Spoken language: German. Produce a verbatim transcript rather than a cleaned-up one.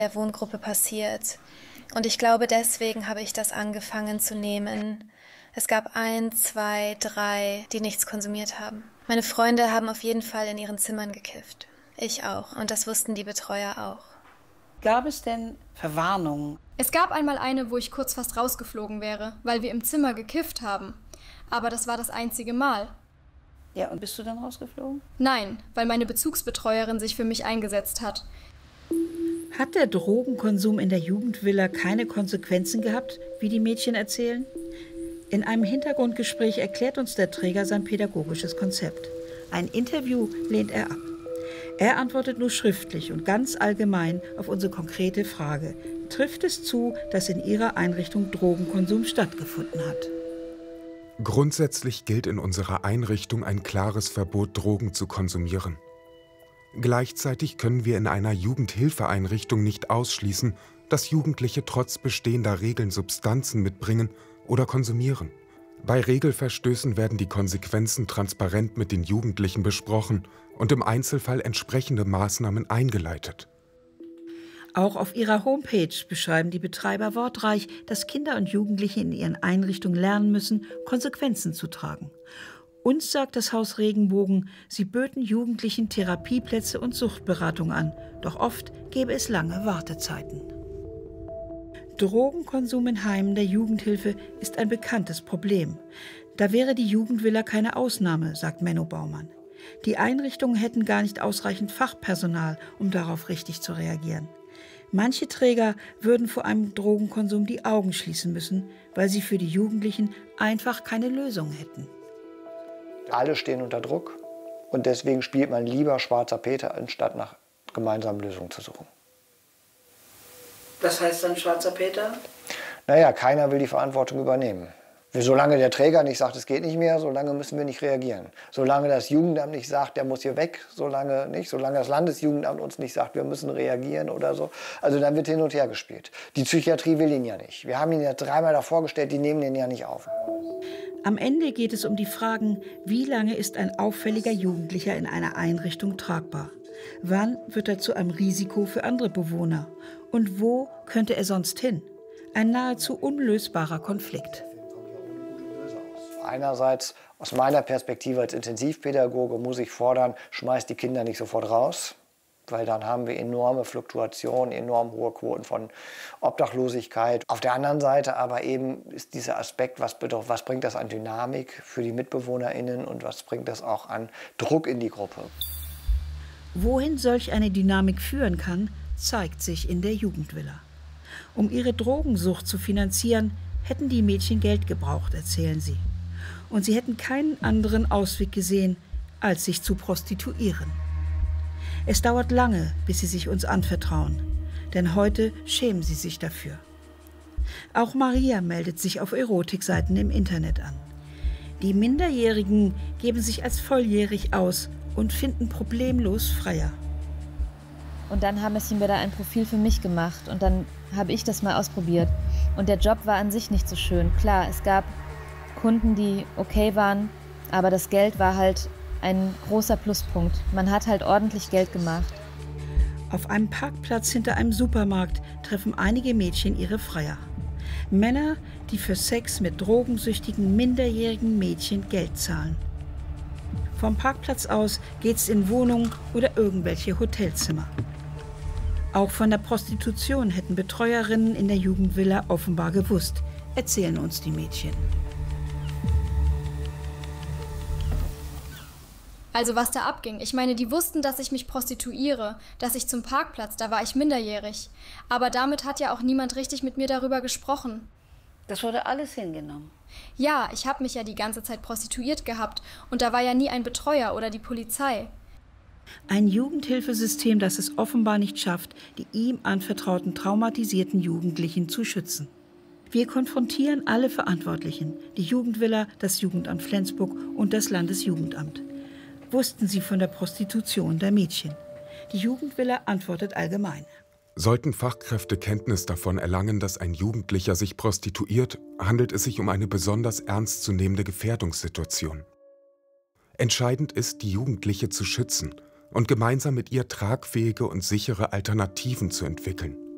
der Wohngruppe passiert. Und ich glaube, deswegen habe ich das angefangen zu nehmen. Es gab ein, zwei, drei, die nichts konsumiert haben. Meine Freunde haben auf jeden Fall in ihren Zimmern gekifft. Ich auch. Und das wussten die Betreuer auch. Gab es denn Verwarnungen? Es gab einmal eine, wo ich kurz fast rausgeflogen wäre, weil wir im Zimmer gekifft haben. Aber das war das einzige Mal. Ja, und bist du dann rausgeflogen? Nein, weil meine Bezugsbetreuerin sich für mich eingesetzt hat. Hat der Drogenkonsum in der Jugendvilla keine Konsequenzen gehabt, wie die Mädchen erzählen? In einem Hintergrundgespräch erklärt uns der Träger sein pädagogisches Konzept. Ein Interview lehnt er ab. Er antwortet nur schriftlich und ganz allgemein auf unsere konkrete Frage. Trifft es zu, dass in Ihrer Einrichtung Drogenkonsum stattgefunden hat? Grundsätzlich gilt in unserer Einrichtung ein klares Verbot, Drogen zu konsumieren. Gleichzeitig können wir in einer Jugendhilfeeinrichtung nicht ausschließen, dass Jugendliche trotz bestehender Regeln Substanzen mitbringen oder konsumieren. Bei Regelverstößen werden die Konsequenzen transparent mit den Jugendlichen besprochen und im Einzelfall entsprechende Maßnahmen eingeleitet. Auch auf ihrer Homepage beschreiben die Betreiber wortreich, dass Kinder und Jugendliche in ihren Einrichtungen lernen müssen, Konsequenzen zu tragen. Uns sagt das Haus Regenbogen, sie böten Jugendlichen Therapieplätze und Suchtberatung an, doch oft gäbe es lange Wartezeiten. Drogenkonsum in Heimen der Jugendhilfe ist ein bekanntes Problem. Da wäre die Jugendvilla keine Ausnahme, sagt Menno Baumann. Die Einrichtungen hätten gar nicht ausreichend Fachpersonal, um darauf richtig zu reagieren. Manche Träger würden vor einem Drogenkonsum die Augen schließen müssen, weil sie für die Jugendlichen einfach keine Lösung hätten. Alle stehen unter Druck und deswegen spielt man lieber Schwarzer Peter, anstatt nach gemeinsamen Lösungen zu suchen. Was heißt dann Schwarzer Peter? Naja, keiner will die Verantwortung übernehmen. Solange der Träger nicht sagt, es geht nicht mehr, solange müssen wir nicht reagieren. Solange das Jugendamt nicht sagt, der muss hier weg, solange nicht. Solange das Landesjugendamt uns nicht sagt, wir müssen reagieren oder so. Also dann wird hin und her gespielt. Die Psychiatrie will ihn ja nicht. Wir haben ihn ja dreimal davor gestellt, die nehmen den ja nicht auf. Am Ende geht es um die Fragen, wie lange ist ein auffälliger Jugendlicher in einer Einrichtung tragbar? Wann wird er zu einem Risiko für andere Bewohner? Und wo könnte er sonst hin? Ein nahezu unlösbarer Konflikt. Einerseits, aus meiner Perspektive als Intensivpädagoge, muss ich fordern, schmeißt die Kinder nicht sofort raus, weil dann haben wir enorme Fluktuationen, enorm hohe Quoten von Obdachlosigkeit. Auf der anderen Seite aber eben ist dieser Aspekt, was, was bringt das an Dynamik für die MitbewohnerInnen und was bringt das auch an Druck in die Gruppe. Wohin solch eine Dynamik führen kann, zeigt sich in der Jugendvilla. Um ihre Drogensucht zu finanzieren, hätten die Mädchen Geld gebraucht, erzählen sie. Und sie hätten keinen anderen Ausweg gesehen, als sich zu prostituieren. Es dauert lange, bis sie sich uns anvertrauen, denn heute schämen sie sich dafür. Auch Maria meldet sich auf Erotikseiten im Internet an. Die Minderjährigen geben sich als volljährig aus und finden problemlos Freier. Und dann haben sie mir da ein Profil für mich gemacht und dann habe ich das mal ausprobiert. Und der Job war an sich nicht so schön. Klar, es gab Kunden, die okay waren, aber das Geld war halt ein großer Pluspunkt. Man hat halt ordentlich Geld gemacht. Auf einem Parkplatz hinter einem Supermarkt treffen einige Mädchen ihre Freier. Männer, die für Sex mit drogensüchtigen, minderjährigen Mädchen Geld zahlen. Vom Parkplatz aus geht's in Wohnungen oder irgendwelche Hotelzimmer. Auch von der Prostitution hätten Betreuerinnen in der Jugendvilla offenbar gewusst, erzählen uns die Mädchen. Also was da abging. Ich meine, die wussten, dass ich mich prostituiere, dass ich zum Parkplatz, da war ich minderjährig. Aber damit hat ja auch niemand richtig mit mir darüber gesprochen. Das wurde alles hingenommen. Ja, ich habe mich ja die ganze Zeit prostituiert gehabt und da war ja nie ein Betreuer oder die Polizei. Ein Jugendhilfesystem, das es offenbar nicht schafft, die ihm anvertrauten traumatisierten Jugendlichen zu schützen. Wir konfrontieren alle Verantwortlichen, die Jugendvilla, das Jugendamt Flensburg und das Landesjugendamt. Wussten sie von der Prostitution der Mädchen? Die Jugendvilla antwortet allgemein. Sollten Fachkräfte Kenntnis davon erlangen, dass ein Jugendlicher sich prostituiert, handelt es sich um eine besonders ernstzunehmende Gefährdungssituation. Entscheidend ist, die Jugendliche zu schützen und gemeinsam mit ihr tragfähige und sichere Alternativen zu entwickeln.